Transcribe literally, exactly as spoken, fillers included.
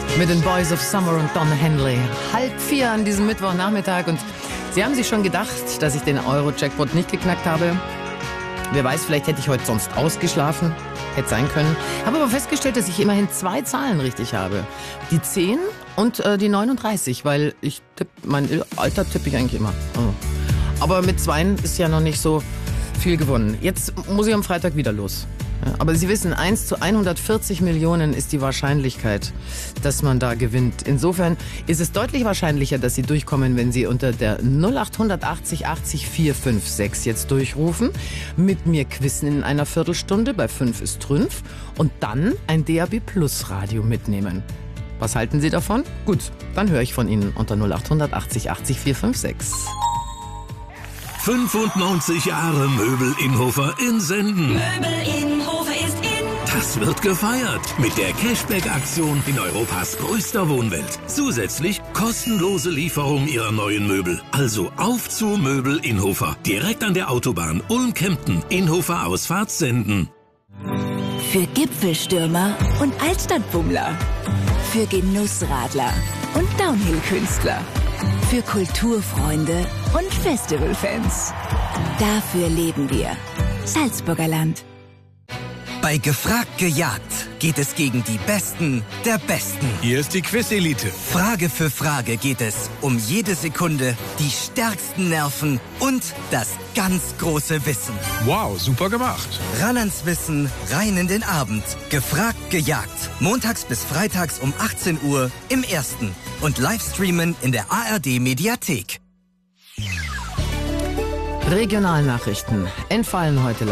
mit den Boys of Summer und Don Henley. Halb vier an diesem Mittwochnachmittag und Sie haben sich schon gedacht, dass ich den Euro-Jackpot nicht geknackt habe. Wer weiß, vielleicht hätte ich heute sonst ausgeschlafen. Hätte sein können. Habe aber festgestellt, dass ich immerhin zwei Zahlen richtig habe. Die zehn und äh, die neununddreißig, weil ich tipp, mein Alter tippe ich eigentlich immer. Oh. Aber mit zweien ist ja noch nicht so viel gewonnen. Jetzt muss ich am Freitag wieder los. Ja, aber Sie wissen, eins zu hundertvierzig Millionen ist die Wahrscheinlichkeit, dass man da gewinnt. Insofern ist es deutlich wahrscheinlicher, dass Sie durchkommen, wenn Sie unter der null acht achtzig achtzig vier fünf sechs jetzt durchrufen, mit mir quizzen in einer Viertelstunde, bei fünf ist Trünf, und dann ein D A B Plus Radio mitnehmen. Was halten Sie davon? Gut, dann höre ich von Ihnen unter null acht achtzig achtzig vier fünf sechs. fünfundneunzig Jahre Möbel Innhofer in Senden. Möbel Innhofer ist in. Das wird gefeiert mit der Cashback-Aktion in Europas größter Wohnwelt. Zusätzlich kostenlose Lieferung Ihrer neuen Möbel. Also auf zu Möbel Innhofer. Direkt an der Autobahn Ulm-Kempten. Innhofer Ausfahrt Senden. Für Gipfelstürmer und Altstadtbummler. Für Genussradler und Downhill-Künstler. Für Kulturfreunde und Festivalfans. Dafür leben wir. Salzburger Land. Bei Gefragt gejagt geht es gegen die Besten der Besten. Hier ist die Quiz-Elite. Frage für Frage geht es um jede Sekunde, die stärksten Nerven und das ganz große Wissen. Wow, super gemacht. Ran ans Wissen, rein in den Abend. Gefragt gejagt. Montags bis freitags um achtzehn Uhr im Ersten. Und Livestreamen in der A R D-Mediathek. Regionalnachrichten entfallen heute